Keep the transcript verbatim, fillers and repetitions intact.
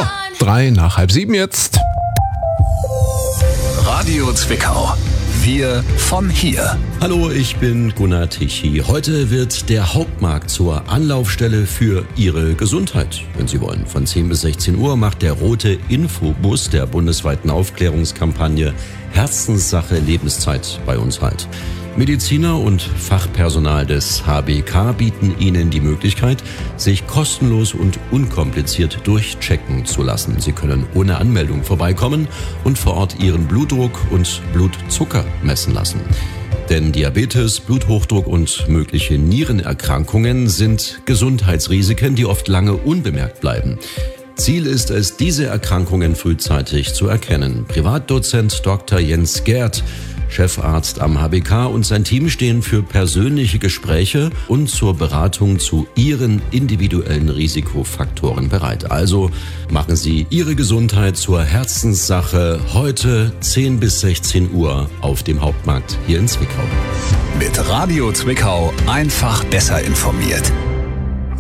So, drei nach halb sieben jetzt. Radio Zwickau. Wir von hier. Hallo, ich bin Gunnar Tichy. Heute wird der Hauptmarkt zur Anlaufstelle für Ihre Gesundheit, wenn Sie wollen. Von zehn bis sechzehn Uhr macht der rote Infobus der bundesweiten Aufklärungskampagne Herzenssache Lebenszeit bei uns halt. Mediziner und Fachpersonal des H B K bieten Ihnen die Möglichkeit, sich kostenlos und unkompliziert durchchecken zu lassen. Sie können ohne Anmeldung vorbeikommen und vor Ort Ihren Blutdruck und Blutzucker messen lassen. Denn Diabetes, Bluthochdruck und mögliche Nierenerkrankungen sind Gesundheitsrisiken, die oft lange unbemerkt bleiben. Ziel ist es, diese Erkrankungen frühzeitig zu erkennen. Privatdozent Doktor Jens Gerd, Chefarzt am H B K, und sein Team stehen für persönliche Gespräche und zur Beratung zu Ihren individuellen Risikofaktoren bereit. Also machen Sie Ihre Gesundheit zur Herzenssache heute zehn bis sechzehn Uhr auf dem Hauptmarkt hier in Zwickau. Mit Radio Zwickau einfach besser informiert.